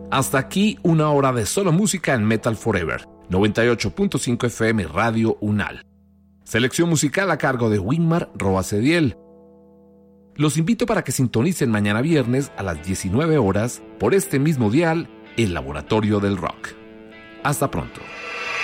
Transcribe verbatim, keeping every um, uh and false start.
Hasta aquí una hora de solo música en Metal Forever, noventa y ocho punto cinco F M Radio UNAL. Selección musical a cargo de Winmar Roacediel. Los invito para que sintonicen mañana viernes a las diecinueve horas por este mismo dial, el Laboratorio del Rock. Hasta pronto.